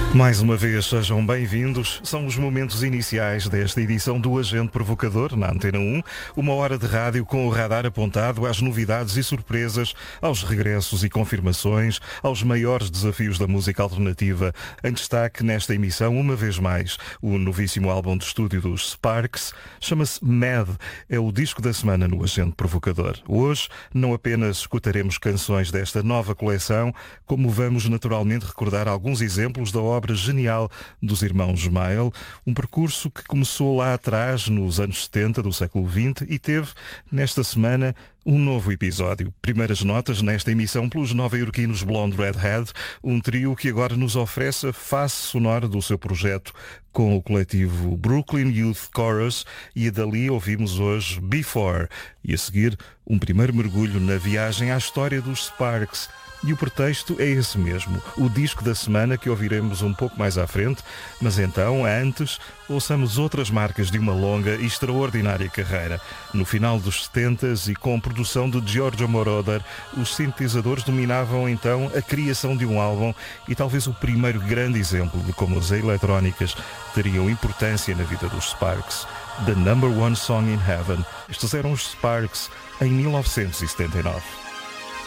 Mais uma vez, sejam bem-vindos. São os momentos iniciais desta edição do Agente Provocador, na Antena 1. Uma hora de rádio com o radar apontado às novidades e surpresas, aos regressos e confirmações, aos maiores desafios da música alternativa. Em destaque nesta emissão, uma vez mais, o novíssimo álbum de estúdio dos Sparks. Chama-se Mad. É o disco da semana no Agente Provocador. Hoje, não apenas escutaremos canções desta nova coleção, como vamos naturalmente recordar alguns exemplos da obra genial dos irmãos Mael, um percurso que começou lá atrás, nos anos 70 do século XX, e teve, nesta semana, um novo episódio. Primeiras notas nesta emissão pelos nova-iorquinos Blonde Redhead, um trio que agora nos oferece a face sonora do seu projeto com o coletivo Brooklyn Youth Chorus, e dali ouvimos hoje Before, e a seguir um primeiro mergulho na viagem à história dos Sparks. E o pretexto é esse mesmo, o disco da semana que ouviremos um pouco mais à frente, mas então, antes, ouçamos outras marcas de uma longa e extraordinária carreira. No final dos 70s e com produção de Giorgio Moroder, os sintetizadores dominavam então a criação de um álbum e talvez o primeiro grande exemplo de como as eletrónicas teriam importância na vida dos Sparks. The Number One Song in Heaven. Estes eram os Sparks em 1979.